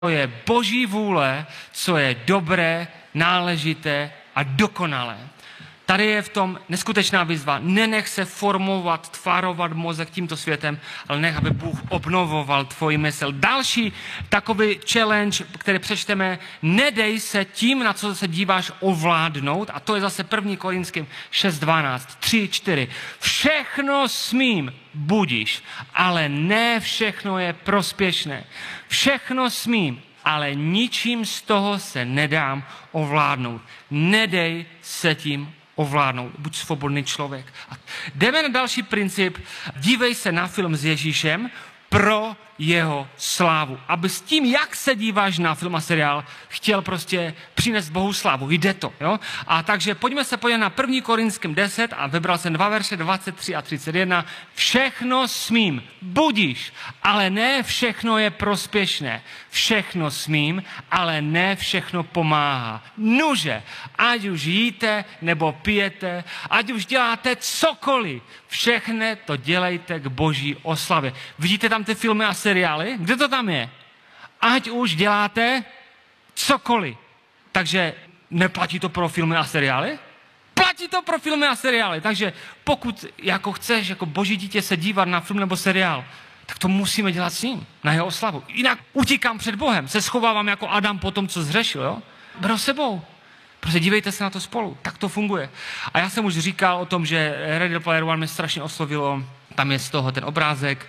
je Boží vůle, co je dobré, náležité a dokonalé. Tady je v tom neskutečná výzva. Nenech se formovat, tvarovat mozek tímto světem, ale nech, aby Bůh obnovoval tvoji mysl. Další takový challenge, který přečteme, nedej se tím, na co se díváš, ovládnout. A to je zase 1. Korinským 6:12, 3:4. Všechno smím, budiš, ale ne všechno je prospěšné. Všechno smím, ale ničím z toho se nedám ovládnout. Nedej se tím ovládnout. Buď svobodný člověk. A jdeme na další princip. Dívej se na film s Ježíšem pro jeho slávu. Aby s tím, jak se díváš na film a seriál, chtěl prostě přinést Bohu slávu. Jde to. Jo? A takže pojďme se podívat na 1. Korinským 10 a vybral jsem 2 verše 23 a 31. Všechno smím, budiš, ale ne všechno je prospěšné. Všechno smím, ale ne všechno pomáhá. Nuže, ať už jíte nebo pijete, ať už děláte cokoliv, všechno to dělejte k Boží oslavě. Vidíte tam ty filmy a seriály? Kde to tam je? Ať už děláte cokoliv. Takže neplatí to pro filmy a seriály? Platí to pro filmy a seriály. Takže pokud jako chceš jako Boží dítě se dívat na film nebo seriál, tak to musíme dělat s ním, na jeho oslavu. Jinak utíkám před Bohem, se schovávám jako Adam po tom, co zřešil. Jo? Beru sebou. Prostě dívejte se na to spolu. Tak to funguje. A já jsem už říkal o tom, že Ready Player One mě strašně oslovilo. Tam je z toho ten obrázek.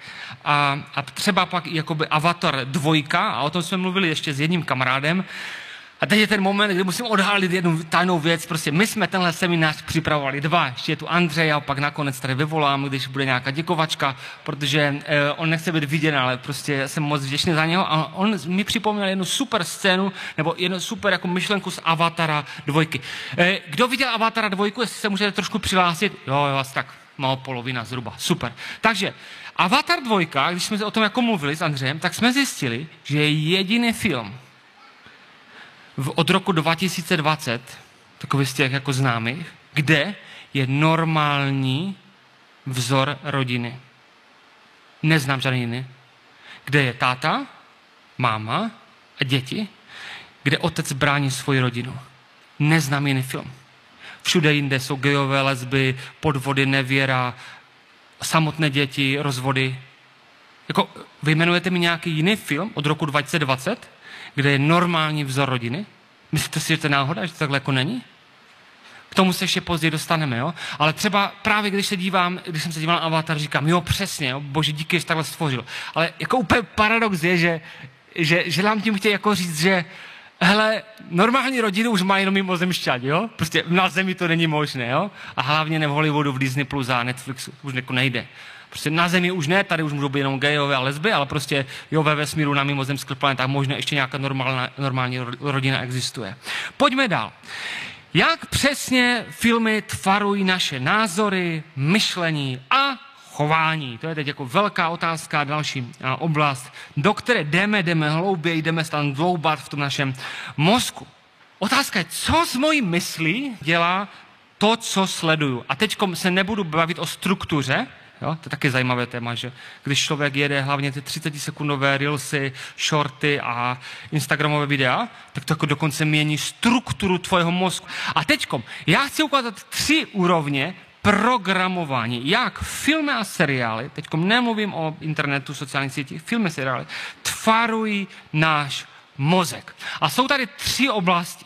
A třeba pak i jakoby Avatar 2, a o tom jsme mluvili ještě s jedním kamarádem. A teď je ten moment, kdy musím odhalit jednu tajnou věc. Prostě my jsme tenhle seminář připravovali 2. Ještě je tu Andrej a pak nakonec tady vyvolám, když bude nějaká děkovačka, protože on nechce být viděn, ale prostě jsem moc vděčný za něho. A on mi připomněl jednu super scénu, nebo jednu super jako myšlenku z Avatara 2. Kdo viděl Avatara 2, jestli se můžete trošku přihlásit? Jo, asi tak malo polovina zhruba. Super. Takže Avatar 2, když jsme o tom jako mluvili s Andrejem, tak jsme zjistili, že je jediný film od roku 2020, takový z těch jako známých, kde je normální vzor rodiny. Neznám žádný jiný. Kde je táta, máma a děti, kde otec brání svoji rodinu. Neznám jiný film. Všude jinde jsou gejové, lesby, podvody, nevěra, samotné děti, rozvody. Jako, vyjmenujete mi nějaký jiný film od roku 2020, kde je normální vzor rodiny? Myslíte si, že to je náhoda, že to takhle jako není? K tomu se ještě později dostaneme, jo? Ale třeba právě když jsem se díval na Avatar, říkám, jo, přesně, jo, Bože, díky, že takhle stvořil. Ale jako úplně paradox je, že nám tím chtějí jako říct, že hele, normální rodinu už má jenom mimozemšťani, jo? Prostě na zemi to není možné, jo? A hlavně ne v Hollywoodu, v Disney Plus a Netflixu, už jako nejde. Prostě na zemi už ne, tady už můžou být jenom gejové a lesby, ale prostě jo, ve vesmíru na mimozemských planetách možná ještě nějaká normální rodina existuje. Pojďme dál. Jak přesně filmy tvarují naše názory, myšlení a chování? To je teď jako velká otázka, další oblast, do které jdeme hlouběji, jdeme se tam dloubat v tom našem mozku. Otázka je, co z mojí myslí dělá to, co sleduju. A teď se nebudu bavit o struktuře. Jo, to je taky zajímavé téma, že když člověk jede hlavně ty 30-sekundové reelsy, shorty a instagramové videa, tak to jako dokonce mění strukturu tvojho mozku. A teďkom, já chci ukázat 3 úrovně programování, jak filmy a seriály, teďkom nemluvím o internetu, sociálních sítích, filmy a seriály, tvarují náš mozek. A jsou tady 3 oblasti.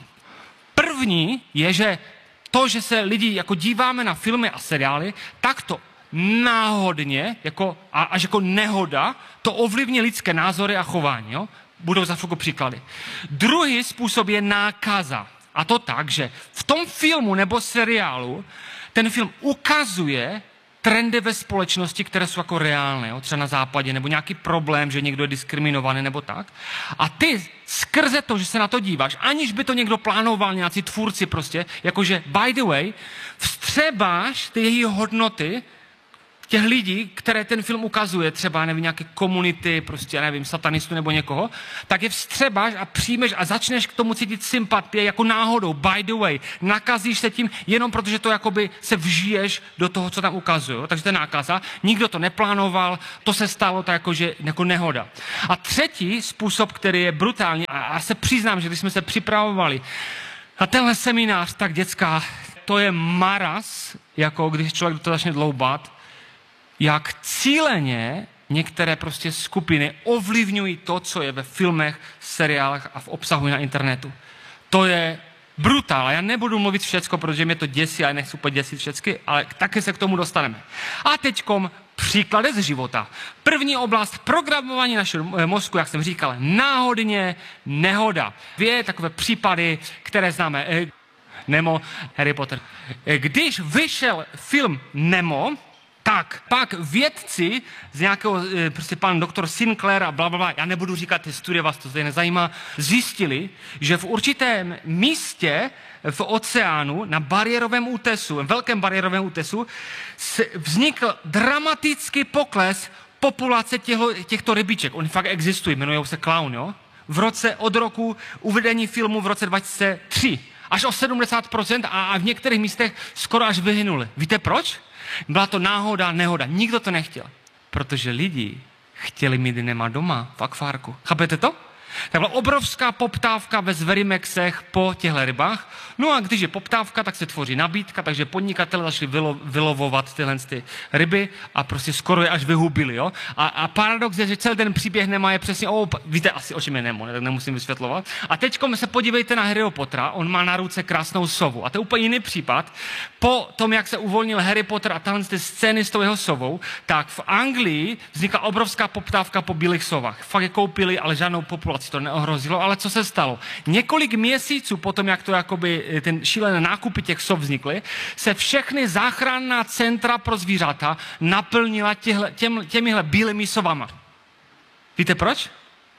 První je, že to, že se lidi jako díváme na filmy a seriály, tak to náhodně, jako, až jako nehoda, to ovlivní lidské názory a chování. Jo? Budou za chvilku příklady. Druhý způsob je nákaza. A to tak, že v tom filmu nebo seriálu ten film ukazuje trendy ve společnosti, které jsou jako reálné, jo? Třeba na západě, nebo nějaký problém, že někdo je diskriminovaný nebo tak. A ty skrze to, že se na to díváš, aniž by to někdo plánoval, nějací tvůrci prostě, jakože by the way, vstřebáš ty její hodnoty těch lidí, které ten film ukazuje, třeba, nevím, nějaké komunity, prostě, nevím, satanistů nebo někoho, tak je vstřebáš a přijmeš a začneš k tomu cítit sympatie jako náhodou, by the way. Nakazíš se tím jenom protože to jakoby se vžiješ do toho, co tam ukazují. Takže to je nákaza. Nikdo to neplánoval, to se stalo tak jako nehoda. A třetí způsob, který je brutální, a se přiznám, že když jsme se připravovali na tenhle seminář, tak děcka, to je maraz, jako když člověk do toho začne dloubat, jak cíleně některé prostě skupiny ovlivňují to, co je ve filmech, seriálech a v obsahu na internetu. To je brutál. Já nebudu mluvit všecko, protože mě to děsí, ale nechci úplně děsit všecky, ale taky se k tomu dostaneme. A teďkom příklady z života. První oblast, programování našeho mozku, jak jsem říkal, náhodně nehoda. Dvě takové případy, které známe. Nemo, Harry Potter. Když vyšel film Nemo, tak pak vědci z nějakého, prostě pan doktor Sinclair a blablabla, já nebudu říkat ty studie, vás to zde nezajímá, zjistili, že v určitém místě v oceánu, na bariérovém útesu, velkém bariérovém útesu, vznikl dramatický pokles populace těchto rybiček. Oni fakt existují, jmenují se klaun, jo? Od roku uvedení filmu v roce 2003. Až o 70% a v některých místech skoro až vyhynuli. Víte proč? Byla to náhoda, nehoda. Nikdo to nechtěl. Protože lidi chtěli mít Nema doma v akvárku. Chápete to? Tak byla obrovská poptávka ve Zverimexech po těchto rybách. No a když je poptávka, tak se tvoří nabídka, takže podnikatelé začali vylovovat tyhle ryby a prostě skoro je až vyhubili. Jo? A paradox je, že celý ten příběh Nema je přesně, víte asi, o čem je Nemo, tak nemusím vysvětlovat. A teďko se podívejte na Harryho Pottera, on má na ruce krásnou sovu. A to je úplně jiný případ. Po tom, jak se uvolnil Harry Potter a tahle ty scény s tou jeho sovou, tak v Anglii vznikla obrovská poptávka po bílých sovách. Fakt je koupili, ale žádnou populaci to neohrozilo, ale co se stalo? Několik měsíců potom, jak to jakoby ten šílené nákupy těch sov vznikly, se všechny záchranná centra pro zvířata naplnila těmihle bílými sovama. Víte proč?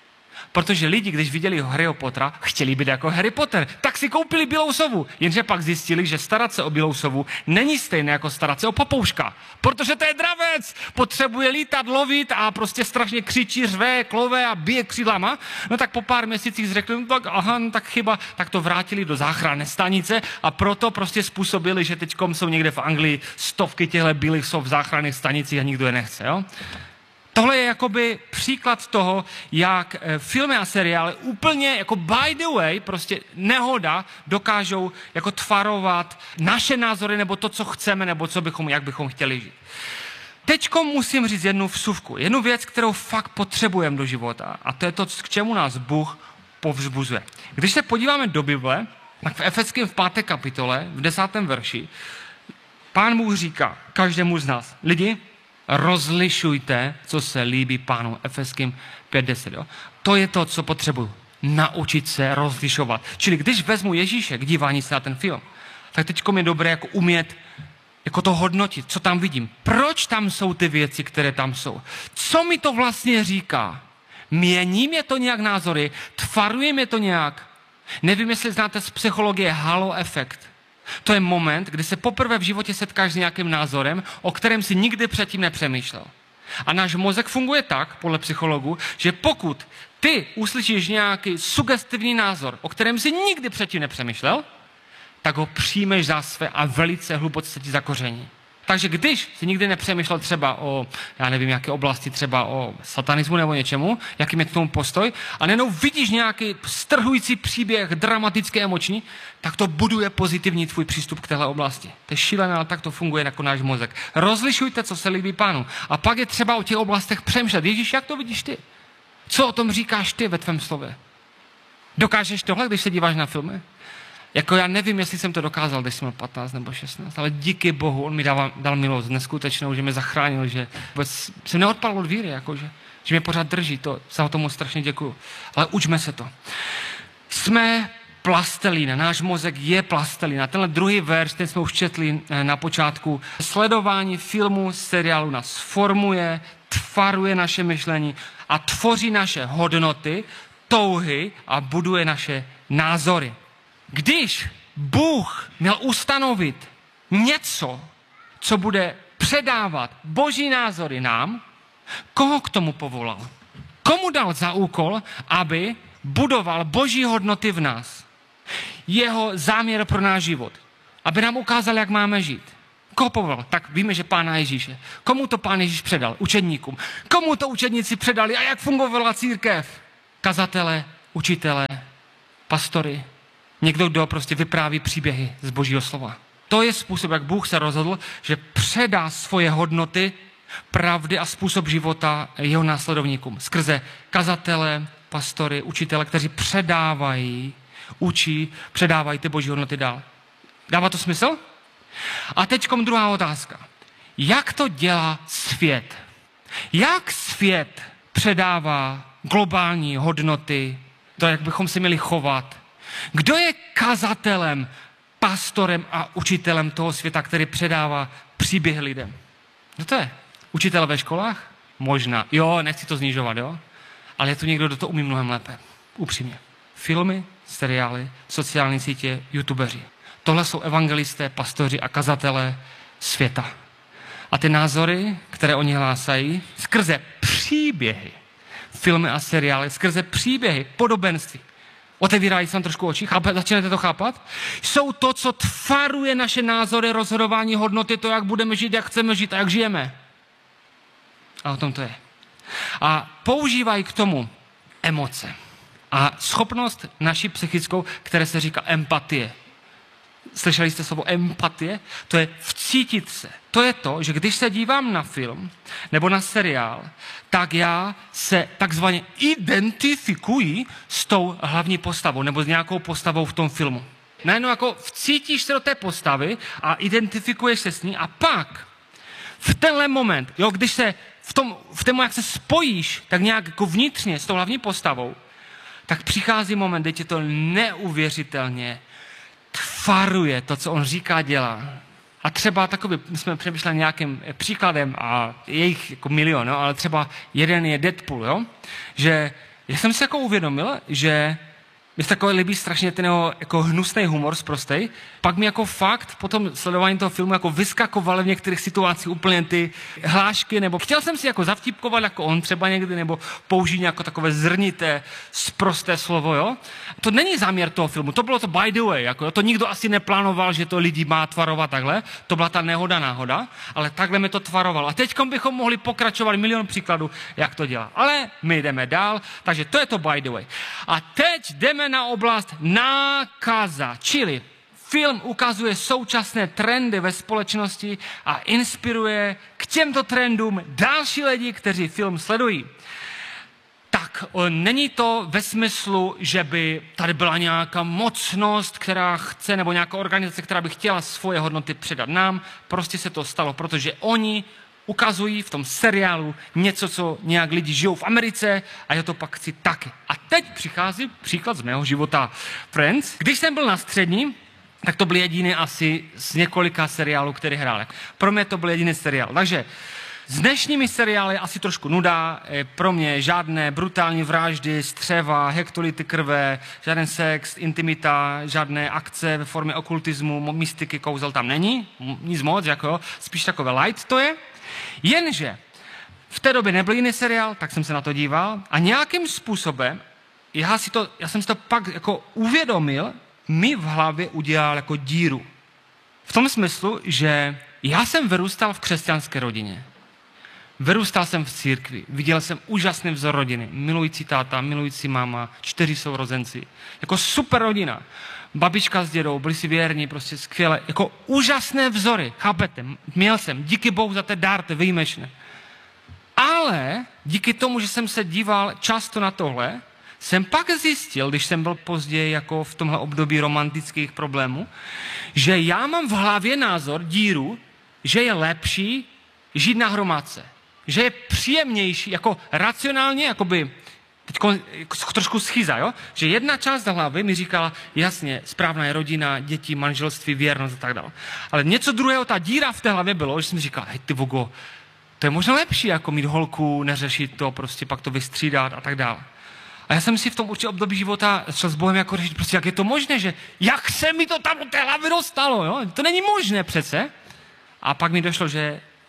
Protože lidi, když viděli Harryho Pottera, chtěli být jako Harry Potter, tak si koupili bílou sovu. Jenže pak zjistili, že starat se o bílou sovu není stejné jako starat se o papouška. Protože to je dravec, potřebuje lítat, lovit a prostě strašně křičí, řve, klove a bije křídlama. No tak po pár měsících řekli, tak chyba, tak to vrátili do záchranné stanice a proto prostě způsobili, že teďkom jsou někde v Anglii stovky těchto bílých sov v záchranných stanicích a nikdo je nechce, jo? Tohle je jakoby příklad toho, jak filmy a seriály úplně jako by the way, prostě nehoda, dokážou jako tvarovat naše názory nebo to, co chceme, nebo jak bychom chtěli žít. Teďko musím říct jednu vsuvku, jednu věc, kterou fakt potřebujeme do života a to je to, k čemu nás Bůh povzbuzuje. Když se podíváme do Bible, tak v Efeským v 5. kapitole, v 10. verši, Pán Bůh říká každému z nás, lidi, rozlišujte, co se líbí Pánu. Efeským 5:10. Jo? To je to, co potřebuju. Naučit se rozlišovat. Čili když vezmu Ježíše k dívání se na ten film, tak teď je dobré jako umět jako to hodnotit, co tam vidím. Proč tam jsou ty věci, které tam jsou? Co mi to vlastně říká? Mění mě to nějak názory? Tvaruje mě to nějak? Nevím, jestli znáte z psychologie halo efekt. To je moment, kdy se poprvé v životě setkáš s nějakým názorem, o kterém si nikdy předtím nepřemýšlel. A náš mozek funguje tak, podle psychologů, že pokud ty uslyšíš nějaký sugestivní názor, o kterém si nikdy předtím nepřemýšlel, tak ho přijmeš za své a velice hluboce se ti zakoření. Takže když si nikdy nepřemýšlel třeba o, já nevím, jaké oblasti, třeba o satanismu nebo něčemu, jaký je k tomu postoj, a nejenom vidíš nějaký strhující příběh, dramatický, emoční, tak to buduje pozitivní tvůj přístup k téhle oblasti. To je šílené, ale tak to funguje jako náš mozek. Rozlišujte, co se líbí Pánu. A pak je třeba o těch oblastech přemýšlet. Ježíš, jak to vidíš ty? Co o tom říkáš ty ve tvém slově? Dokážeš tohle, když se díváš na filmy? Jako já nevím, jestli jsem to dokázal, když jsem měl 15 nebo 16, ale díky Bohu, on mi dal milost neskutečnou, že mě zachránil, že jsem neodpadl od víry, jakože, že mě pořád drží, to za tomu strašně děkuju. Ale učme se to. Jsme plastelína, náš mozek je plastelína. Tenhle druhý verš, ten jsme už četli na počátku. Sledování filmu, seriálu nás formuje, tvaruje naše myšlení a tvoří naše hodnoty, touhy a buduje naše názory. Když Bůh měl ustanovit něco, co bude předávat boží názory nám, koho k tomu povolal? Komu dal za úkol, aby budoval boží hodnoty v nás? Jeho záměr pro náš život. Aby nám ukázal, jak máme žít. Koho povolal? Tak víme, že Pána Ježíše. Komu to Pán Ježíš předal? Učedníkům. Komu to učedníci předali a jak fungovala církev? Kazatele, učitele, pastory. Někdo, kdo prostě vypráví příběhy z božího slova. To je způsob, jak Bůh se rozhodl, že předá svoje hodnoty, pravdy a způsob života jeho následovníkům. Skrze kazatele, pastory, učitele, kteří předávají, učí, předávají ty boží hodnoty dál. Dává to smysl? A teďkom druhá otázka. Jak to dělá svět? Jak svět předává globální hodnoty, to, jak bychom se měli chovat? Kdo je kazatelem, pastorem a učitelem toho světa, který předává příběh lidem? Kdo to je? Učitel ve školách? Možná. Jo, nechci to snižovat, jo? Ale je tu někdo, kdo to umí mnohem lépe. Upřímně. Filmy, seriály, sociální sítě, youtubeři. Tohle jsou evangelisté, pastoři a kazatelé světa. A ty názory, které oni hlásají, skrze příběhy, filmy a seriály, skrze příběhy, podobenství, otevírají se vám trošku oči, začínáte to chápat? Jsou to, co tvaruje naše názory, rozhodování, hodnoty, to, jak budeme žít, jak chceme žít a jak žijeme. A o tom to je. A používají k tomu emoce. A schopnost naší psychickou, které se říká empatie. Slyšeli jste slovo empatie? To je vcítit se. To je to, že když se dívám na film nebo na seriál, tak já se takzvaně identifikuji s tou hlavní postavou nebo s nějakou postavou v tom filmu. Najednou jako vcítíš se do té postavy a identifikuješ se s ní a pak v tenhle moment, jo, když se v tom, jak se spojíš tak nějak jako vnitřně s tou hlavní postavou, tak přichází moment, kdy tě to neuvěřitelně tvaruje to, co on říká, dělá. A třeba takový, my jsme přemýšleli nějakým příkladem a je jich jako milion, ale třeba jeden je Deadpool, jo? Že já jsem si jako uvědomil, že mi se takový líbí strašně ten jeho jako hnusný humor sprostej. Pak mi jako fakt po tom sledování toho filmu jako vyskakovaly v některých situacích úplně ty hlášky, nebo chtěl jsem si jako zavtipkovat jako on třeba někdy, nebo použít nějaké takové zrnité, sprosté slovo, jo. To není záměr toho filmu, to bylo to by the way, jako, jo? To nikdo asi neplánoval, že to lidi má tvarovat takhle, to byla ta náhoda, ale takhle mi to tvarovalo. A teďkom bychom mohli pokračovat milion příkladů, jak to dělá. Ale my jdeme dál, takže to je to by the way. A teď jdeme na oblast nákaza, čili film ukazuje současné trendy ve společnosti a inspiruje k těmto trendům další lidi, kteří film sledují. Tak není to ve smyslu, že by tady byla nějaká mocnost, která chce, nebo nějaká organizace, která by chtěla svoje hodnoty předat nám. Prostě se to stalo, protože oni ukazují v tom seriálu něco, co nějak lidi žijou v Americe a já to pak chci taky. A teď přichází příklad z mého života. Friends, když jsem byl na střední, tak to byl jediný asi z několika seriálů, který hrál. Pro mě to byl jediný seriál. Takže s dnešními seriály asi trošku nuda, pro mě žádné brutální vraždy, střeva, hektolitry krve, žádný sex, intimita, žádné akce ve formě okultismu, mystiky, kouzel tam není, nic moc, jako, spíš takové light to je. Jenže v té době nebyl jiný seriál, tak jsem se na to díval a nějakým způsobem, já jsem si to pak jako uvědomil, mi v hlavě udělal jako díru. V tom smyslu, že já jsem vyrůstal v křesťanské rodině. Vyrůstal jsem v církvi, viděl jsem úžasný vzor rodiny, milující táta, milující máma, 4 sourozenci, jako super rodina. Babička s dědou, byli si věrní, prostě skvěle, jako úžasné vzory, chápete, měl jsem, díky Bohu za ten dár, to je výjimečné. Ale díky tomu, že jsem se díval často na tohle, jsem pak zjistil, když jsem byl později jako v tomhle období romantických problémů, že já mám v hlavě názor, díru, že je lepší žít na hromádce. Že je příjemnější, jako racionálně, jakoby, teď trošku schyza, jo? Že jedna část hlavy mi říkala, jasně, správná je rodina, děti, manželství, věrnost a tak dále. Ale něco druhého, ta díra v té hlavě bylo, že jsem říkal, hej ty vogo, to je možná lepší, jako mít holku, neřešit to, prostě pak to vystřídat a tak dále. A já jsem si v tom určitě období života šel s Bohem jako řešit, prostě jak je to možné, že jak se mi to tam do té hlavy dostalo, jo? To není možné přece. A pak mi došlo, že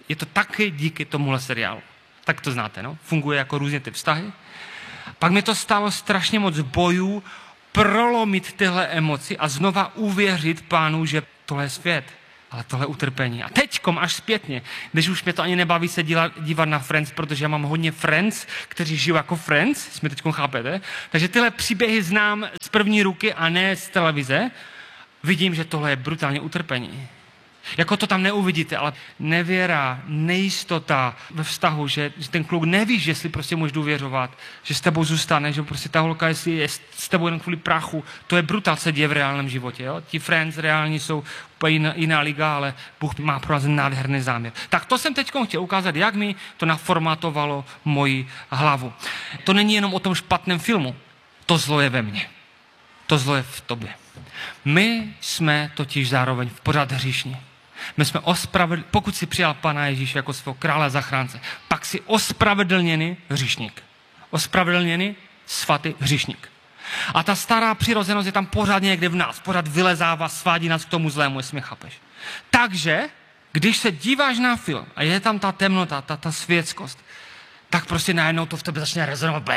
je to taky díky tomuhle seriálu. Tak to znáte, no? Funguje jako různě ty vztahy. Pak mi to stálo strašně moc bojů prolomit tyhle emoci a znova uvěřit Pánu, že tohle je svět, ale tohle je utrpení. A teďkom až zpětně, když už mě to ani nebaví se dívat na Friends, protože já mám hodně Friends, kteří žijou jako Friends, jsme teďkom chápete, takže tyhle příběhy znám z první ruky a ne z televize, vidím, že tohle je brutálně utrpení. Jako to tam neuvidíte, ale nevěra, nejistota ve vztahu, že ten kluk nevíš, jestli prostě můžeš důvěřovat, že s tebou zůstane, že prostě ta holka, jestli je s tebou jen kvůli prachu, to je brutál, se děje v reálném životě. Jo? Ti Friends reální jsou úplně jiná liga, ale Bůh má pro nás nádherný záměr. Tak to jsem teď chtěl ukázat, jak mi to naformátovalo moji hlavu. To není jenom o tom špatném filmu, to zlo je ve mně. To zlo je v tobě. My jsme totiž zároveň pořád hříšní. My jsme pokud si přijal Pana Ježíše jako svého krále a zachránce, pak si ospravedlněný hříšník. Ospravedlněný svatý hříšník. A ta stará přirozenost je tam pořád někde v nás, pořád vylezává, svádí nás k tomu zlému, jestli mě chápeš. Takže, když se díváš na film a je tam ta temnota, ta světskost, tak prostě najednou to v tebe začne rezonovat.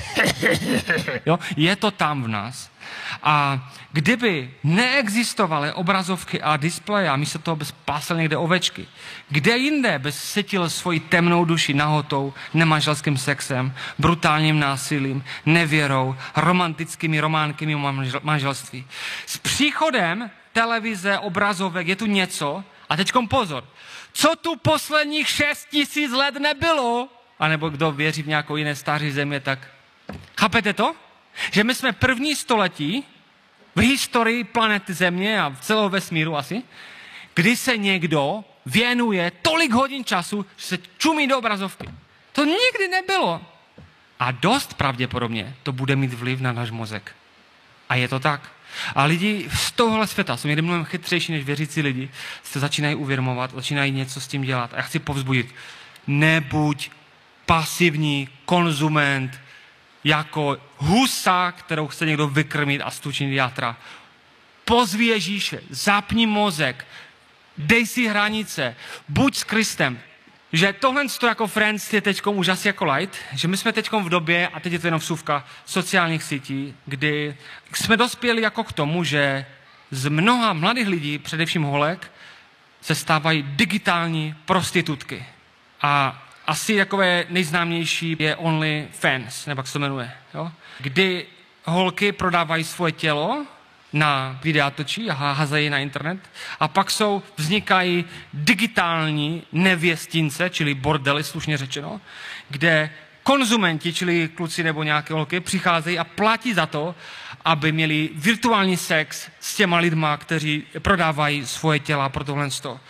Jo? Je to tam v nás. A kdyby neexistovaly obrazovky a displeje a místo toho bys pásl někde ovečky, kde jinde bys sytil svoji temnou duši nahotou, nemanželským sexem, brutálním násilím, nevěrou, romantickými románky manželství. S příchodem televize, obrazovek je tu něco, a teďkom pozor, co tu posledních 6 000 let nebylo, anebo kdo věří v nějakou jiné stáří země, tak chápete to? Že my jsme první století v historii planety Země a v celého vesmíru asi, kdy se někdo věnuje tolik hodin času, že se čumí do obrazovky. To nikdy nebylo. A dost pravděpodobně to bude mít vliv na náš mozek. A je to tak. A lidi z tohohle světa jsou někdy mnohem chytřejší než věřící lidi, se začínají uvědomovat, začínají něco s tím dělat. A já chci povzbudit, nebuď pasivní konzument, jako husa, kterou chce někdo vykrmit a stučnit játra. Pozvi Ježíše, zapni mozek, dej si hranice, buď s Kristem. Že tohle jako Friends je teďkom už asi jako light, že my jsme teďkom v době, a teď je to jenom vsuvka, sociálních sítí, kdy jsme dospěli jako k tomu, že z mnoha mladých lidí, především holek, se stávají digitální prostitutky. A asi takové nejznámější je OnlyFans, nebo jak se to jmenuje, jo? Kdy holky prodávají svoje tělo na videátočí a házejí na internet a pak vznikají digitální nevěstince, čili bordely, slušně řečeno, kde konzumenti, čili kluci nebo nějaké holky, přicházejí a platí za to, aby měli virtuální sex s těma lidma, kteří prodávají svoje těla pro tohle.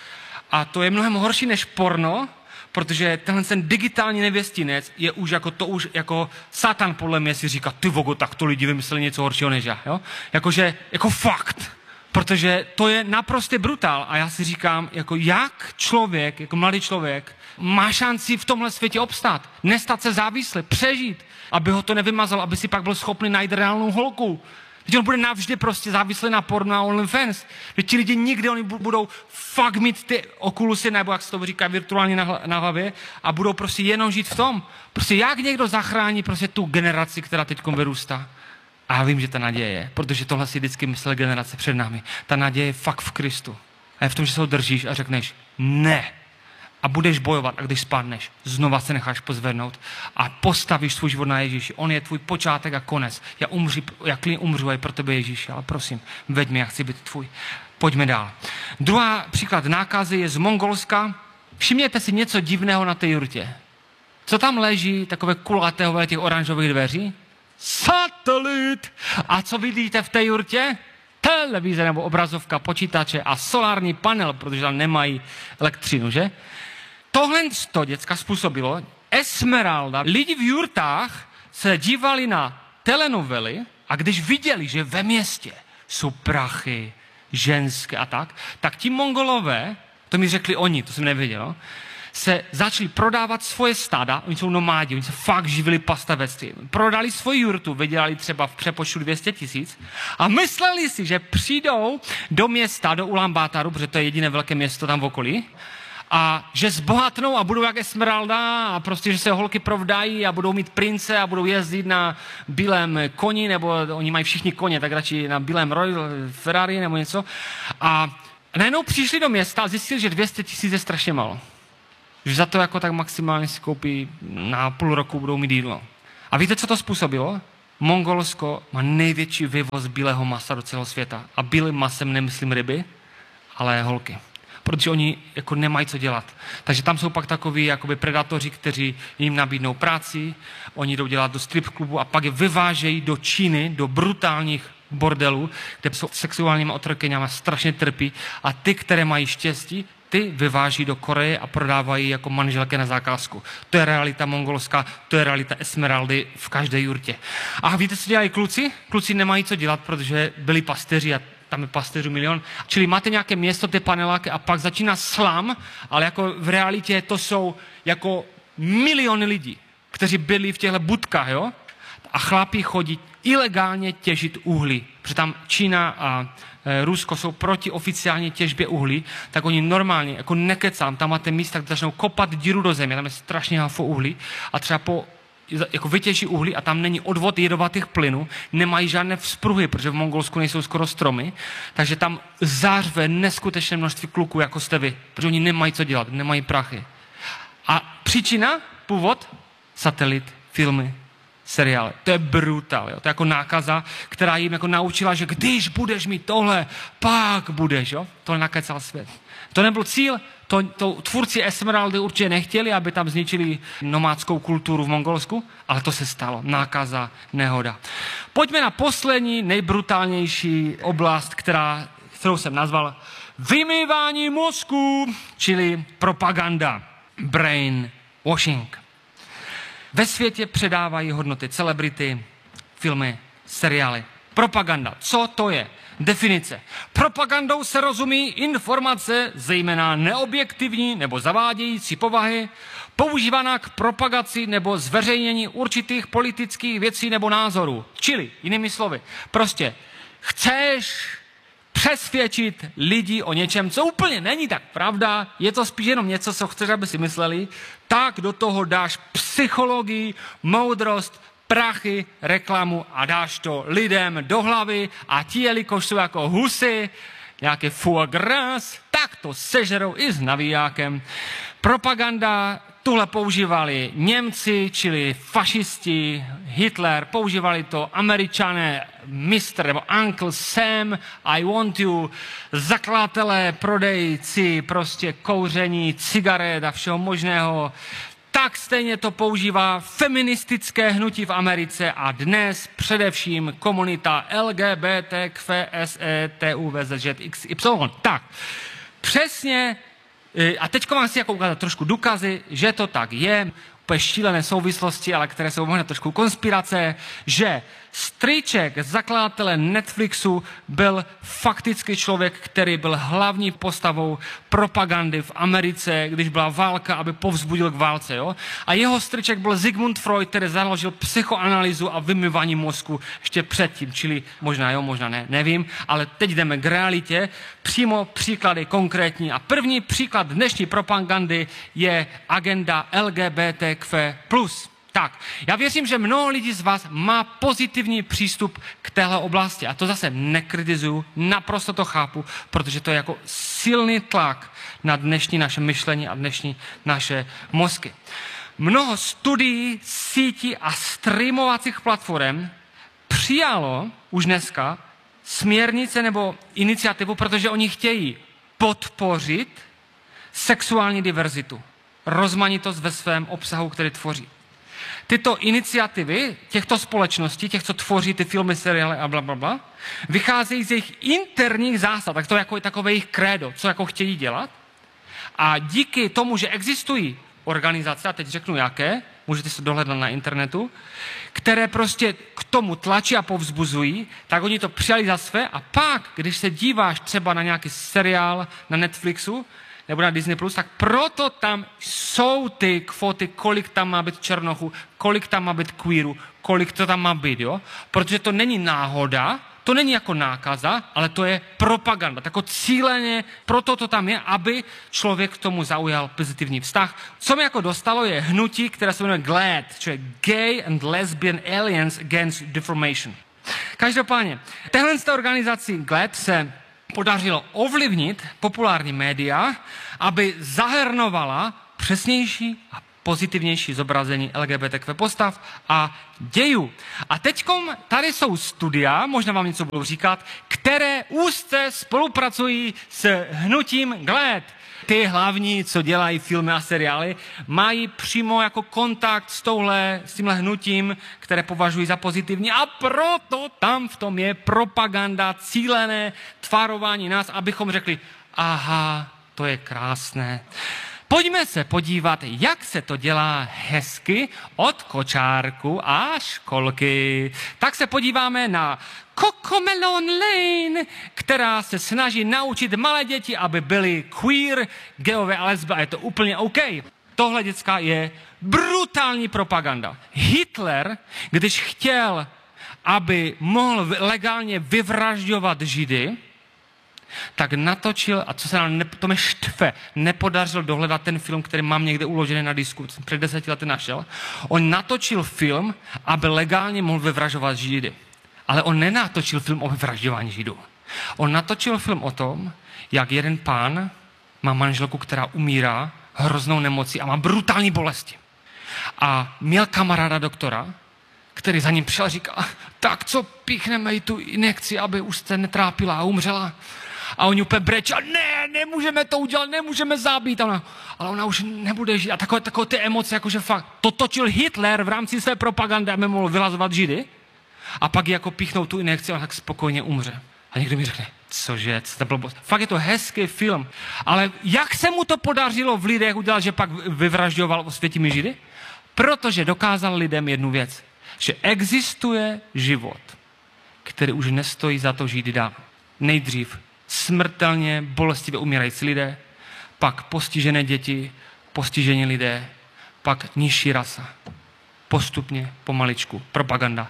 A to je mnohem horší než porno, protože tenhle ten digitální nevěstinec je už jako Satan podle mě si říká, ty vogo, tak to lidi vymysleli něco horšího než já, jo? Jako fakt, protože to je naprosto brutál a já si říkám, jako jak člověk, jako mladý člověk, má šanci v tomhle světě obstát, nestat se závislý, přežít, aby ho to nevymazal, aby si pak byl schopný najít reálnou holku. Teď on bude navždy prostě závislý na porno a OnlyFans. Teď ti lidi nikdy, oni budou fakt mít ty okulusy, nebo jak se to říká, virtuálně na hlavě a budou prostě jenom žít v tom. Prostě jak někdo zachrání prostě tu generaci, která teď vyrůstá. A já vím, že ta naděje je, protože tohle si vždycky myslel generace před námi. Ta naděje je fakt v Kristu. A je v tom, že se ho držíš a řekneš ne. A budeš bojovat a když spadneš, znova se necháš pozvednout a postavíš svůj život na Ježíši. On je tvůj počátek a konec. Já klidně umřu pro tebe Ježíši, ale prosím, veď mě, já chci být tvůj. Pojďme dál. Druhá příklad nákazy je z Mongolska. Všimněte si něco divného na té jurtě. Co tam leží, takové kulatého těch oranžových dveří? Satelit! A co vidíte v té jurtě? Televize nebo obrazovka počítače a solární panel, protože tam nemají elektřinu, že? Tohle to děcka způsobilo Esmeralda. Lidi v jurtách se dívali na telenovely a když viděli, že ve městě jsou prachy, ženské a tak ti Mongolové, to mi řekli oni, to jsem nevěděl, se začali prodávat svoje stáda, oni jsou nomádi, oni se fakt živili pastavectvím. Prodali svoji jurtu, vydělali třeba v přepočtu 200 000 a mysleli si, že přijdou do města, do Ulaanbaataru, protože to je jediné velké město tam v okolí, a že zbohatnou a budou jak Esmeralda a prostě, že se holky provdají a budou mít prince a budou jezdit na bílém koni, nebo oni mají všichni koně, tak radši na bílém Royal Ferrari nebo něco. A najednou přišli do města a zjistili, že 200 000 je strašně málo. Že za to jako tak maximálně si koupí na půl roku, budou mít jídlo. A víte, co to způsobilo? Mongolsko má největší vyvoz bílého masa do celého světa. A bílým masem nemyslím ryby, ale holky. Protože oni jako nemají co dělat. Takže tam jsou pak takoví jakoby predatoři, kteří jim nabídnou práci, oni jdou dělat do strip klubu a pak je vyvážejí do Číny, do brutálních bordelů, kde jsou sexuálními otrokyněmi, strašně trpí a ty, které mají štěstí, ty vyváží do Koreje a prodávají jako manželky na zakázku. To je realita mongolská, to je realita Esmeraldy v každé jurtě. A víte, co dělají kluci? Kluci nemají co dělat, protože byli pasteři a tam je pasteřů milion. Čili máte nějaké město, ty paneláky a pak začíná slam, ale jako v realitě to jsou jako miliony lidí, kteří byli v těchto budkách, jo? A chlapi chodí ilegálně těžit uhlí. Protože tam Čína a Rusko jsou proti oficiální těžbě uhlí, tak oni normálně, jako nekecám, tam máte místa, kde začnou kopat díru do země, tam je strašně hafo uhlí a třeba jako vytěží uhlí a tam není odvod jedovatých plynů, nemají žádné vzpruhy, protože v Mongolsku nejsou skoro stromy, takže tam zářve neskutečné množství kluků, jako jste vy, protože oni nemají co dělat, nemají prachy. A příčina, původ, satelit, filmy, seriály. To je brutál, jo? To je jako nákaza, která jim jako naučila, že když budeš mít tohle, pak budeš, jo? To nakecal svět. To nebyl cíl, to tvůrci Esmeraldy určitě nechtěli, aby tam zničili nomádskou kulturu v Mongolsku, ale to se stalo. Nákaza, nehoda. Pojďme na poslední, nejbrutálnější oblast, kterou jsem nazval vymývání mozku, čili propaganda, brain washing. Ve světě předávají hodnoty celebrity, filmy, seriály. Propaganda. Co to je? Definice. Propagandou se rozumí informace, zejména neobjektivní nebo zavádějící povahy, používaná k propagaci nebo zveřejnění určitých politických věcí nebo názorů. Čili, jinými slovy, prostě chceš přesvědčit lidi o něčem, co úplně není tak pravda, je to spíš jenom něco, co chceš, aby si mysleli, tak do toho dáš psychologii, moudrost, prachy, reklamu a dáš to lidem do hlavy a ti, jelikož jsou jako husy, nějaké foie gras, tak to sežerou i s navijákem. Propaganda, tuhle používali Němci, čili fašisti, Hitler, používali to Američané, Mr. nebo Uncle Sam, I want you, zakladatelé, prodejci, prostě kouření, cigaret a všeho možného. Tak stejně to používá feministické hnutí v Americe a dnes především komunita LGBTQSETUVZŽXY. Tak, přesně, a teď vám chci jako ukázat trošku důkazy, že to tak je, úplně šílené souvislosti, ale které jsou možná trošku konspirace, že strýček zakladatele Netflixu byl fakticky člověk, který byl hlavní postavou propagandy v Americe, když byla válka, aby povzbudil k válce. Jo? A jeho strýček byl Sigmund Freud, který založil psychoanalýzu a vymývání mozku ještě předtím, čili možná jo, možná ne, nevím, ale teď jdeme k realitě, přímo příklady konkrétní. A první příklad dnešní propagandy je agenda LGBTQ+. Tak, já věřím, že mnoho lidí z vás má pozitivní přístup k téhle oblasti. A to zase nekritizuju, naprosto to chápu, protože to je jako silný tlak na dnešní naše myšlení a dnešní naše mozky. Mnoho studií, sítí a streamovacích platform přijalo už dneska směrnice nebo iniciativu, protože oni chtějí podpořit sexuální diverzitu, rozmanitost ve svém obsahu, který tvoří. Tyto iniciativy těchto společností, těch, co tvoří ty filmy, seriály a blablabla, vycházejí z jejich interních zásad, tak to jako je takové jejich krédo, co jako chtějí dělat. A díky tomu, že existují organizace, a teď řeknu jaké, můžete se dohledat na internetu, které prostě k tomu tlačí a povzbuzují, tak oni to přijali za své a pak, když se díváš třeba na nějaký seriál na Netflixu, nebo na Disney+, tak proto tam jsou ty kvóty, kolik tam má být černochů, kolik tam má být queerů, kolik to tam má být, jo? Protože to není náhoda, To není jako nákaza, ale to je propaganda. Tak cíleně, proto to tam je, aby člověk k tomu zaujal pozitivní vztah. Co mě jako dostalo, je hnutí, které se jmenuje GLAAD, čili Gay and Lesbian Alliance Against Deformation. Každopádně, téhle organizaci GLAAD se podařilo ovlivnit populární média, aby zahrnovala přesnější a pozitivnější zobrazení LGBTQ postav a dějů. A teďkom tady jsou studia, možná vám něco budu říkat, které úzce spolupracují s hnutím GLAAD. Ty hlavní, co dělají filmy a seriály, mají přímo jako kontakt s tímhle hnutím, které považují za pozitivní, a proto tam v tom je propaganda, cílené tvarování nás, abychom řekli, aha, to je krásné. Pojďme se podívat, jak se to dělá hezky od kočárku a školky. Tak se podíváme na Cocomelon Lane, která se snaží naučit malé děti, aby byly queer, geové a lesby, a je to úplně OK. Tohle, děcka, je brutální propaganda. Hitler, když chtěl, aby mohl legálně vyvražďovat Židy, tak natočil, a co se nám, to mě štve, nepodařil dohledat ten film, který mám někde uložený na disku, jsem před 10 lety našel. On natočil film, aby legálně mohl vyvražďovat Židy. Ale on nenatočil film o vyvražďování Židů. On natočil film o tom, jak jeden pán má manželku, která umírá hroznou nemocí a má brutální bolesti. A měl kamaráda doktora, který za ním přišel a říká, tak co, píchneme jí tu injekci, aby už se netrápila a umřela. A oni úplně brečí, ne, nemůžeme to udělat, nemůžeme zabít. Ale ona už nebude žít. A takové ty emoce, jakože fakt, to točil Hitler v rámci své propagandy, aby mohl vylazovat Židy. A pak jako píchnou tu injekci a on tak spokojně umře. A někdo mi řekne, cože, co to blbost. Fakt je to hezký film. Ale jak se mu to podařilo v lidech udělat, že pak vyvražďoval osvětimi Židy? Protože dokázal lidem jednu věc. Že existuje život, který už nestojí za to žít dál. Nejdřív smrtelně, bolestivě umírající lidé, pak postižené děti, postižení lidé, pak nižší rasa. Postupně, pomaličku, propaganda.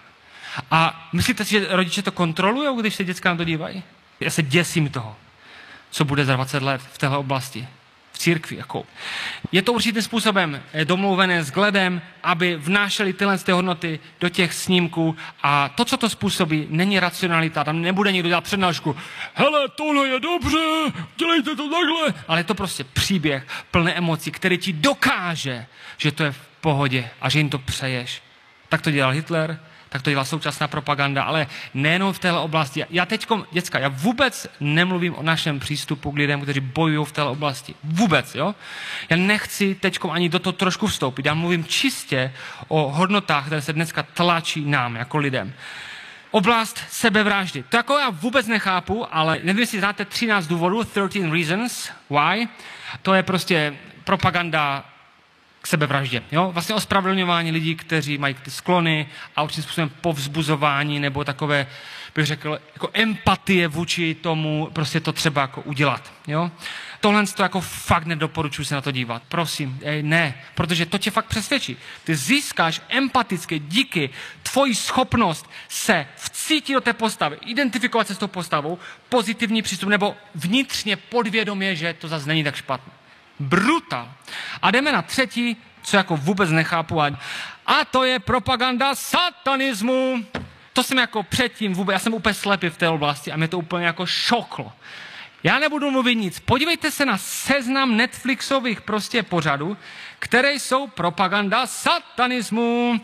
A myslíte si, že rodiče to kontrolují, když se děcka na to dívají? Já se děsím toho, co bude za 20 let v téhle oblasti. V církvi. Jako. Je to určitým způsobem domluvené s GLAADem, aby vnášeli tyhle hodnoty do těch snímků, a to, co to způsobí, není racionalita. Tam nebude někdo dělat přednášku. Hele, tohle je dobře, dělejte to takhle. Ale je to prostě příběh plný emocí, který ti dokáže, že to je v pohodě a že jim to přeješ. Tak to dělal Hitler, tak to dělá současná propaganda, ale nejenom v téhle oblasti. Já teďkom, děcka, já vůbec nemluvím o našem přístupu k lidem, kteří bojují v téhle oblasti. Vůbec, jo? Já nechci teďkom ani do toho trošku vstoupit. Já mluvím čistě o hodnotách, které se dneska tlačí nám, jako lidem. Oblast sebevraždy. To jako já vůbec nechápu, ale nevím, jestli znáte 13 důvodů, 13 reasons why. To je prostě propaganda k sebevraždě. Jo? Vlastně ospravedlňování lidí, kteří mají ty sklony, a určitým způsobem povzbuzování nebo takové, bych řekl, jako empatie vůči tomu, prostě to třeba jako udělat. Jo? Tohle to jako fakt nedoporučuji se na to dívat. Prosím, ne, protože to tě fakt přesvědčí. Ty získáš empaticky díky tvoji schopnost se vcítit do té postavy, identifikovat se s tou postavou, pozitivní přístup, nebo vnitřně podvědomě, že to zase není tak špatné. Brutal. A jdeme na třetí, co jako vůbec nechápu. A to je propaganda satanismu. To jsem jako předtím vůbec, já jsem úplně slepý v té oblasti a mě to úplně jako šoklo. Já nebudu mluvit nic. Podívejte se na seznam Netflixových prostě pořadů, které jsou propaganda satanismu.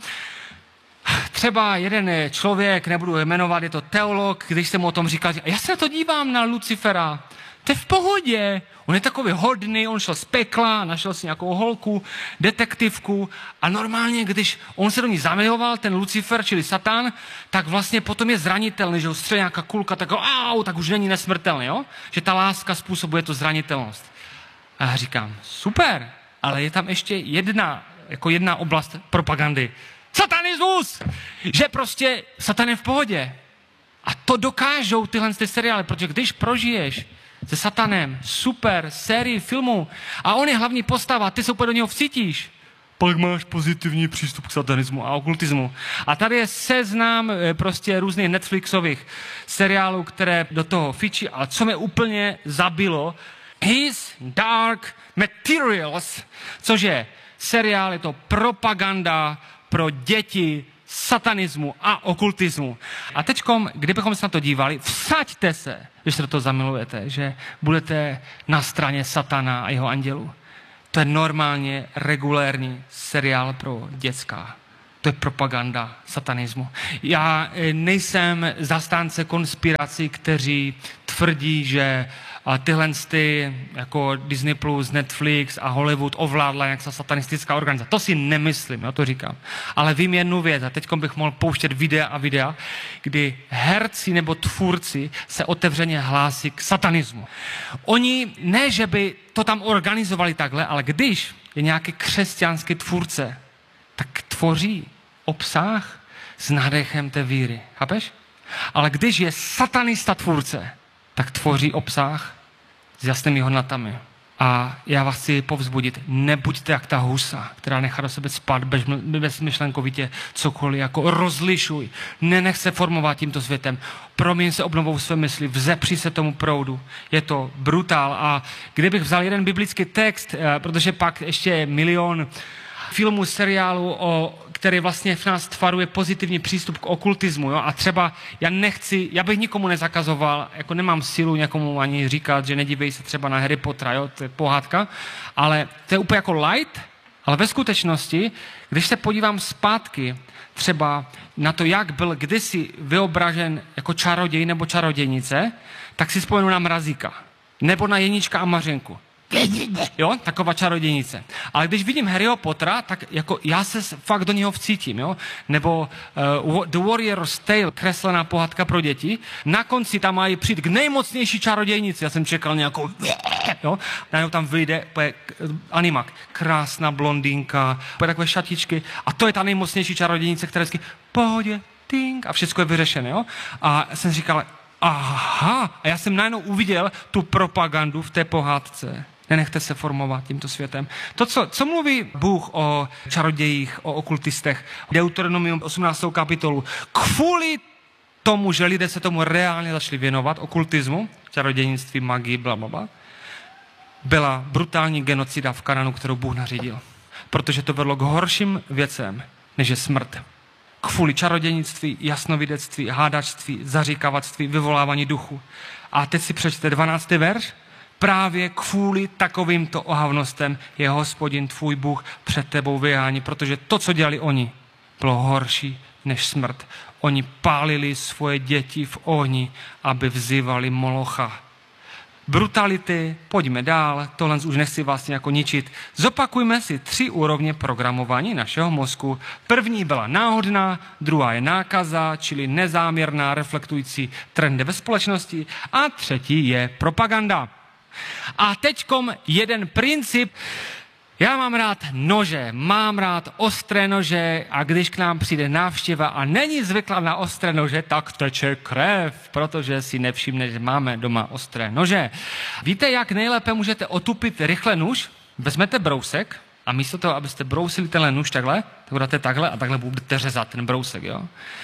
Třeba jeden člověk, nebudu jmenovat, je to teolog, když jsem mu o tom říkal, já se na to dívám na Lucifera. To je v pohodě. On je takový hodný, on šel z pekla, našel si nějakou holku, detektivku, a normálně, když on se do ní zamiloval, ten Lucifer, čili Satan, tak vlastně potom je zranitelný, že ho střelí nějaká kulka, tak už není nesmrtelný, jo? Že ta láska způsobuje tu zranitelnost. A já říkám, super, ale je tam ještě jedna oblast propagandy. Satanismus! Že prostě Satan je v pohodě. A to dokážou tyhle seriály, protože když prožiješ se Satanem super sérii filmů a on je hlavní postava, ty se úplně do něho vcítíš, pak máš pozitivní přístup k satanismu a okultismu. A tady je seznam prostě různých Netflixových seriálů, které do toho fičí, ale co mě úplně zabilo, His Dark Materials, což je seriál, je to propaganda pro děti satanismu a okultismu. A teďkom, kdybychom se na to dívali, vsaďte se, když se do toho zamilujete, že budete na straně satana a jeho andělů. To je normálně regulérní seriál pro dětská. To je propaganda satanismu. Já nejsem zastánce konspirací, kteří tvrdí, že tyhle jako Disney+, Netflix a Hollywood ovládla nějaká satanistická organizace. To si nemyslím, to říkám. Ale vím jednu věc a teď bych mohl pouštět videa, kdy herci nebo tvůrci se otevřeně hlásí k satanismu. Oni, ne, že by to tam organizovali takhle, ale když je nějaký křesťanský tvůrce, tak tvoří obsah s nádechem té víry. Chápeš? Ale když je satanista tvůrce, tak tvoří obsah s jasnými hodnotami. A já vás chci povzbudit, nebuďte jak ta husa, která nechá do sebe spát bezmyšlenkovitě cokoliv, jako rozlišuj, nenech se formovat tímto světem, proměň se obnovou své mysli, vzepři se tomu proudu. Je to brutál. A kdybych vzal jeden biblický text, protože pak ještě je milion filmů, seriálů, který vlastně v nás tvaruje pozitivní přístup k okultismu. Jo? A třeba já bych nikomu nezakazoval, jako nemám sílu někomu ani říkat, že nedívej se třeba na Harry Pottera, jo? To je pohádka, ale to je úplně jako light, ale ve skutečnosti, když se podívám zpátky třeba na to, jak byl kdysi vyobražen jako čaroděj nebo čarodějnice, tak si vzpomenu na Mrazíka nebo na Jeníčka a Mařenku. Jo, taková čarodějnice. Ale když vidím Harryho Pottera, tak jako já se fakt do něho vcítím, jo. Nebo The Warrior's Tale, kreslená pohádka pro děti. Na konci tam mají přijít k nejmocnější čarodějnici. Já jsem čekal nějakou, jo. Najednou tam vyjde animák, krásná blondýnka, takové šatičky. A to je ta nejmocnější čarodějnice, která vždycky pohodě, ting, a všechno je vyřešené, jo. A jsem říkal, aha, a já jsem najednou uviděl tu propagandu v té pohádce. Nenechte se formovat tímto světem. To, co mluví Bůh o čarodějích, o okultistech, Deuteronomium 18. kapitolu, kvůli tomu, že lidé se tomu reálně začali věnovat, okultismu, čarodějnictví, magii, blablabla, byla brutální genocida v Kanánu, kterou Bůh nařídil. Protože to vedlo k horším věcem, než je smrt. Kvůli čarodějnictví, jasnovidectví, hádačství, zaříkavactví, vyvolávání duchu. A teď si přečte 12. verš. Právě kvůli takovýmto ohavnostem je Hospodin tvůj Bůh před tebou vyhání, protože to, co dělali oni, bylo horší než smrt. Oni pálili svoje děti v ohni, aby vzývali Molocha. Brutality, pojďme dál, tohle už nechci vás nějak ničit. Zopakujme si 3 úrovně programování našeho mozku. První byla náhodná, druhá je nákaza, čili nezáměrná, reflektující trendy ve společnosti, a třetí je propaganda. A teďkom jeden princip. Já mám rád nože, mám rád ostré nože a když k nám přijde návštěva a není zvyklá na ostré nože, tak teče krev, protože si nevšimne, že máme doma ostré nože. Víte, jak nejlépe můžete otupit rychle nůž? Vezmete brousek a místo toho, abyste brousili tenhle nůž takhle, tak dáte takhle a takhle budete řezat ten brousek. Jo?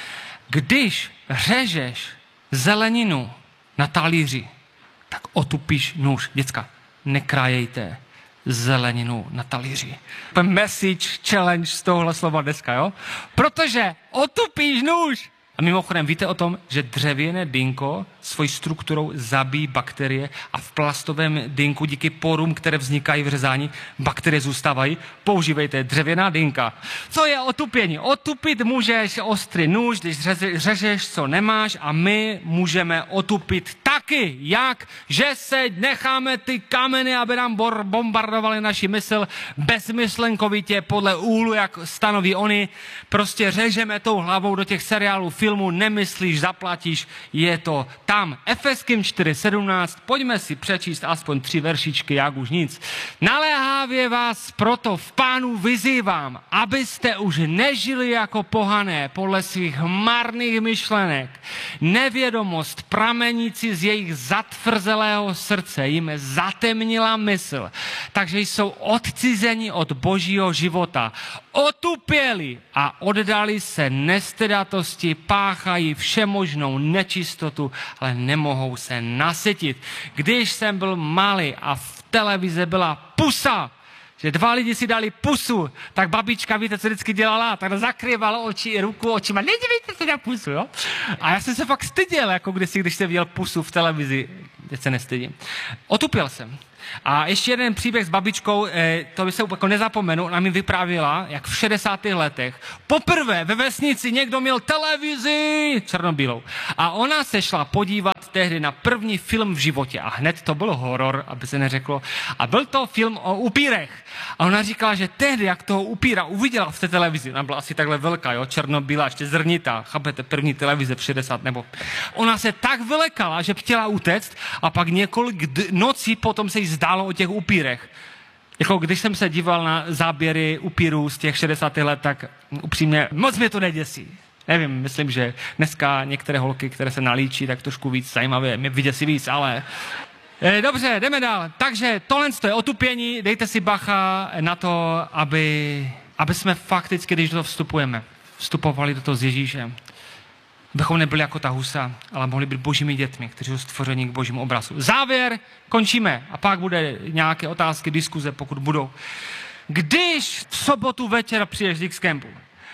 Když řežeš zeleninu na talíři, tak otupíš nůž. Děcka, nekrájejte zeleninu na talíři. Message, challenge z tohohle slova dneska, jo? Protože otupíš nůž. A mimochodem, víte o tom, že dřevěné dýnko svojí strukturou zabíjí bakterie a v plastovém dýnku díky porům, které vznikají v řezání, bakterie zůstávají. Používejte dřevěná dýnka. Co je otupění? Otupit můžeš ostrý nůž, když řežeš, co nemáš, a my můžeme otupit taky. Jak? Že se necháme ty kameny, aby nám bombardovali naši mysl bezmyšlenkovitě podle úhlu, jak stanoví oni. Prostě řežeme tou hlavou do těch seriálů, filmů, nemyslíš, zaplatíš, je to tam. Efeským 4.17, pojďme si přečíst aspoň 3 veršičky, jak už nic. Naléhavě vás proto v Pánu vyzývám, abyste už nežili jako pohané podle svých marných myšlenek. Nevědomost pramenící z jejich zatvrzelého srdce jim zatemnila mysl, takže jsou odcizeni od božího života. Otupěli a oddali se nestydatosti, páchají všemožnou nečistotu, ale nemohou se nasytit. Když jsem byl malý a v televizi byla pusa, že 2 lidi si dali pusu, tak babička, víte, co vždycky dělala? Tak zakrývala oči, ruku očima, nedívejte se na pusu, jo? A já jsem se fakt styděl, jako když jsem viděl pusu v televizi, teď se nestydím. Otupěl jsem. A ještě jeden příběh s babičkou, to by se jako nezapomenu, ona mi vyprávěla, jak v 60. letech poprvé ve vesnici někdo měl televizi černobílou. A ona se šla podívat tehdy na první film v životě. A hned to byl horor, aby se neřeklo. A byl to film o upírech. A ona říkala, že tehdy, jak toho upíra uviděla v té televizi, ona byla asi takhle velká, jo, černobílá, ještě zrnitá, chápete, první televize v 60, nebo... Ona se tak vylekala, že chtěla utéct a pak několik nocí potom se jí zdálo o těch upírech. Jako když jsem se díval na záběry upírů z těch 60. let, tak upřímně moc mě to neděsí. Nevím, myslím, že dneska některé holky, které se nalíčí, tak trošku víc zajímavé, mě vyděsí víc, ale... Dobře, jdeme dál. Takže tohle je otupění, dejte si bacha na to, aby jsme fakticky, když do toho vstupovali do toho s Ježíšem, abychom nebyli jako ta husa, ale mohli být božími dětmi, kteří jsou stvořeni k božímu obrazu. Závěr, končíme a pak bude nějaké otázky, diskuze, pokud budou. Když v sobotu večer přijdeš z X-Campu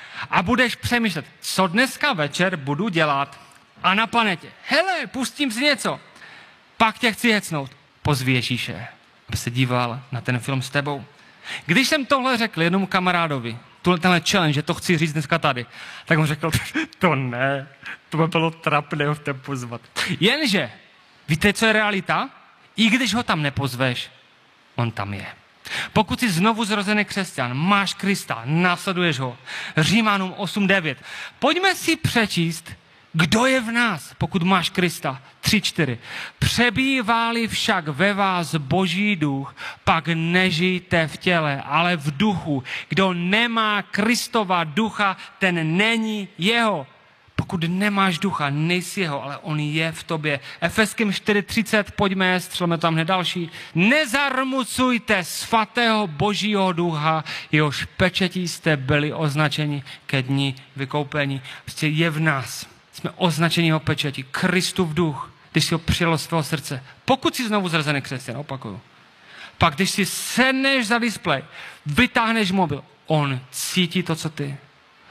a budeš přemýšlet, co dneska večer budu dělat a na planetě, hele, pustím si něco, pak tě chci hecnout, pozvi Ježíše, aby se díval na ten film s tebou. Když jsem tohle řekl jednomu kamarádovi, tenhle challenge, že to chci říct dneska tady, tak on řekl, to ne, to by bylo trapné ho tam pozvat. Jenže, víte, co je realita? I když ho tam nepozveš, on tam je. Pokud jsi znovu zrozený křesťan, máš Krista, následuješ ho. Římanům 8:9. Pojďme si přečíst, kdo je v nás, pokud máš Krista. 3:4. Přebývá-li však ve vás Boží duch, pak nežijte v těle, ale v duchu. Kdo nemá Kristova ducha, ten není jeho. Pokud nemáš ducha, nejsi jeho, ale on je v tobě. Efeským 4:30, pojďme, střelme tam hned další. Nezarmucujte svatého Božího ducha, jehož pečetí jste byli označeni ke dni vykoupení. Prostě je v nás. Jsme označeni jeho pečetí. Kristův duch, když si ho přijal do svého srdce. Pokud jsi znovu zrozený křesťan, opakuju. Pak když si sedneš za displej, vytáhneš mobil, on cítí to, co ty.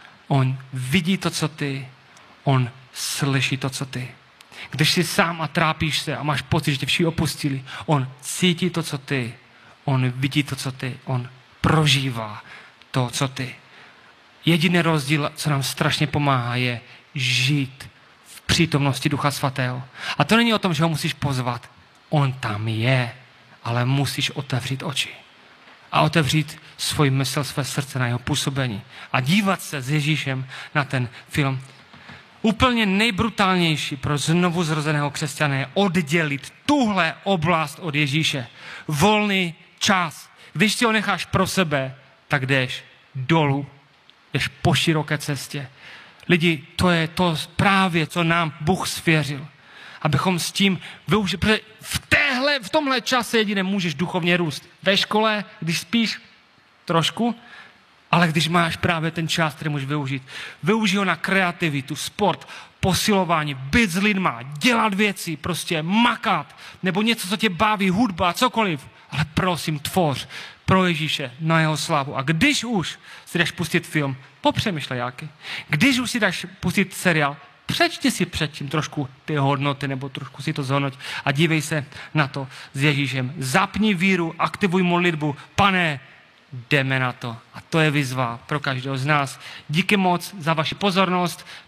On vidí to, co ty. On slyší to, co ty. Když jsi sám a trápíš se a máš pocit, že tě všichni opustili, on cítí to, co ty. On vidí to, co ty. On prožívá to, co ty. Jediný rozdíl, co nám strašně pomáhá, je žít v přítomnosti Ducha Svatého. A to není o tom, že ho musíš pozvat. On tam je, ale musíš otevřít oči. A otevřít svůj mysl, své srdce na jeho působení. A dívat se s Ježíšem na ten film. Úplně nejbrutálnější pro znovu zrozeného křesťana je oddělit tuhle oblast od Ježíše. Volný čas. Když si ho necháš pro sebe, tak jdeš dolů. Jdeš po široké cestě. Lidi, to je to právě, co nám Bůh svěřil. Abychom s tím využili, protože v tomhle čase jedině můžeš duchovně růst. Ve škole, když spíš trošku, ale když máš právě ten čas, který můžeš využít, využij ho na kreativitu, sport, posilování, být s lidma, dělat věci, prostě makat, nebo něco, co tě baví, hudba, cokoliv. Ale prosím, tvoř pro Ježíše na jeho slávu. A když už si jdeš pustit film, popřemýšlej jaký. Když už si jdeš pustit seriál, přečti si předtím trošku ty hodnoty, nebo trošku si to zhodnoť a dívej se na to s Ježíšem. Zapni víru, aktivuj modlitbu. Pane, jdeme na to. A to je výzva pro každého z nás. Díky moc za vaši pozornost.